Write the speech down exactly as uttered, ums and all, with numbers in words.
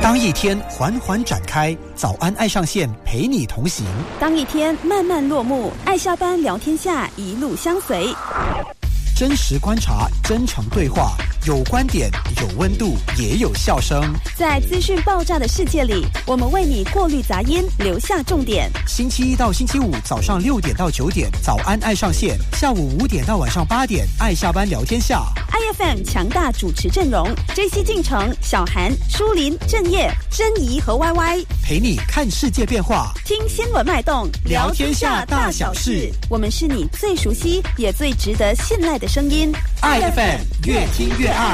当一天缓缓展开，早安爱上线陪你同行； 当一天慢慢落幕，爱下班聊天下一路相随。 真实观察，真诚对话，有观点，有温度，也有笑声。 在资讯爆炸的世界里，我们为你过滤杂音，留下重点。 星期一到星期五早上六点到九点，早安爱上线；下午五点到晚上八点，爱下班聊天下。 I F M 强大主持阵容 ：J C 进城、小韩、舒林、郑业、珍怡和 Y Y， 陪你看世界变化， 听新闻脉动， 聊天下大小事。 我们是你最熟悉也最值得信赖的声音。 I F M 越听越